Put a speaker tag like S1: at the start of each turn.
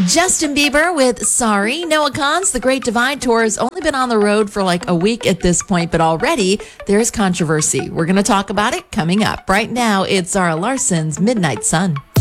S1: Justin Bieber with Sorry. Noah Kahan's The Great Divide Tour has only been on the road for like a week at this point, but already there's controversy. We're going to talk about it coming up. Right now, it's Zara Larson's Midnight Sun.